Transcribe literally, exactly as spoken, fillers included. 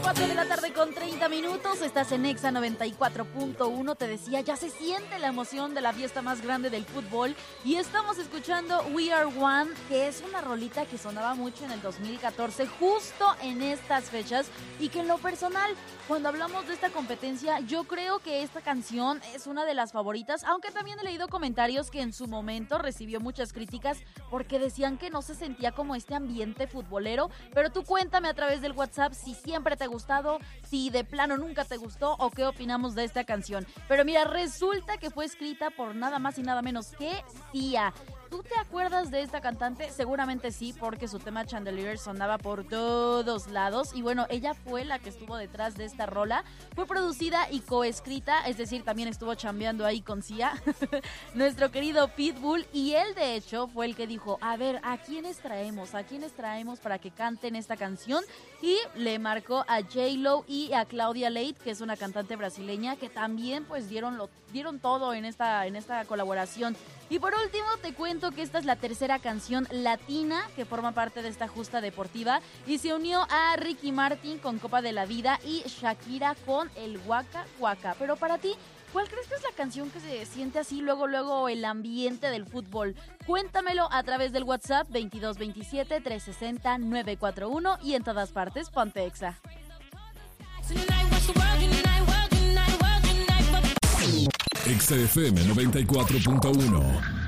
cuatro de la tarde con treinta minutos, estás en Exa noventa y cuatro punto uno, te decía, ya se siente la emoción de la fiesta más grande del fútbol y estamos escuchando We Are One, que es una rolita que sonaba mucho en el dos mil catorce, justo en estas fechas, y que en lo personal, cuando hablamos de esta competencia, yo creo que esta canción es una de las favoritas, aunque también he leído comentarios que en su momento recibió muchas críticas porque decían que no se sentía como este ambiente futbolero, pero tú cuéntame a través del WhatsApp si siempre te ha gustado, si de plano nunca te gustó o qué opinamos de esta canción. Pero mira, resulta que fue escrita por nada más y nada menos que Sia. ¿Tú te acuerdas de esta cantante? Seguramente sí, porque su tema Chandelier sonaba por todos lados. Y bueno, ella fue la que estuvo detrás de esta rola. Fue producida y coescrita, es decir, también estuvo chambeando ahí con Sia, nuestro querido Pitbull. Y él, de hecho, fue el que dijo, a ver, ¿a quiénes traemos? ¿A quiénes traemos para que canten esta canción? Y le marcó a J-Lo y a Claudia Leite, que es una cantante brasileña, que también pues dieron, lo, dieron todo en esta, en esta colaboración. Y por último te cuento que esta es la tercera canción latina que forma parte de esta justa deportiva y se unió a Ricky Martin con Copa de la Vida y Shakira con el Waka Waka. Pero para ti, ¿cuál crees que es la canción que se siente así luego, luego el ambiente del fútbol? Cuéntamelo a través del WhatsApp veintidós veintisiete, trescientos sesenta, novecientos cuarenta y uno y en todas partes, ponte Exa. Exa F M noventa y cuatro punto uno.